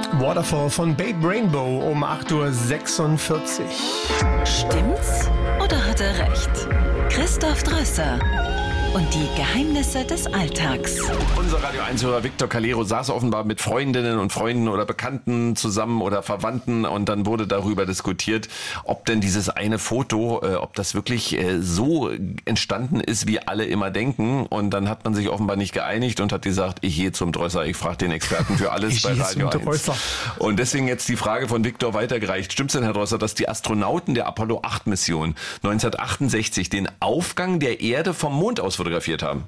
Waterfall von Babe Rainbow um 8.46 Uhr. Stimmt's oder hat er recht? Christoph Drösser und die Geheimnisse des Alltags. Unser Radio 1-Hörer Victor Calero saß offenbar mit Freundinnen und Freunden oder Bekannten zusammen oder Verwandten und dann wurde darüber diskutiert, ob denn dieses eine Foto, ob das wirklich so entstanden ist, wie alle immer denken. Und dann hat man sich offenbar nicht geeinigt und hat gesagt, ich gehe zum Drösser, ich frage den Experten für alles bei Radio 1. Und deswegen jetzt die Frage von Victor weitergereicht. Stimmt's denn, Herr Drösser, dass die Astronauten der Apollo 8 Mission 1968 den Aufgang der Erde vom Mond aus fotografiert haben?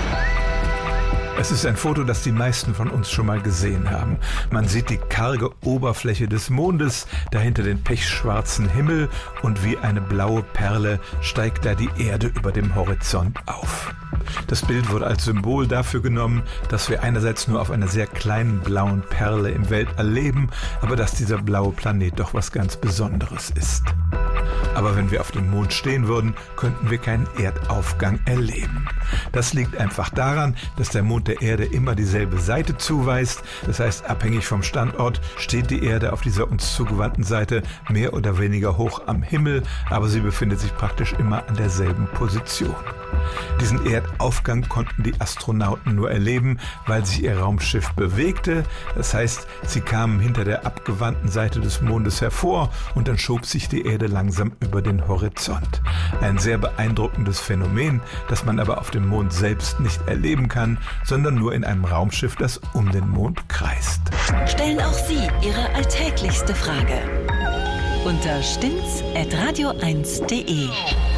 Es ist ein Foto, das die meisten von uns schon mal gesehen haben. Man sieht die karge Oberfläche des Mondes, dahinter den pechschwarzen Himmel und wie eine blaue Perle steigt da die Erde über dem Horizont auf. Das Bild wurde als Symbol dafür genommen, dass wir einerseits nur auf einer sehr kleinen blauen Perle im Weltall leben, aber dass dieser blaue Planet doch was ganz Besonderes ist. Aber wenn wir auf dem Mond stehen würden, könnten wir keinen Erdaufgang erleben. Das liegt einfach daran, dass der Mond der Erde immer dieselbe Seite zuweist. Das heißt, abhängig vom Standort steht die Erde auf dieser uns zugewandten Seite mehr oder weniger hoch am Himmel, aber sie befindet sich praktisch immer an derselben Position. Diesen Erdaufgang konnten die Astronauten nur erleben, weil sich ihr Raumschiff bewegte. Das heißt, sie kamen hinter der abgewandten Seite des Mondes hervor und dann schob sich die Erde langsam über den Horizont. Ein sehr beeindruckendes Phänomen, das man aber auf dem Mond selbst nicht erleben kann, sondern nur in einem Raumschiff, das um den Mond kreist. Stellen auch Sie Ihre alltäglichste Frage unter stimmt's@radio1.de.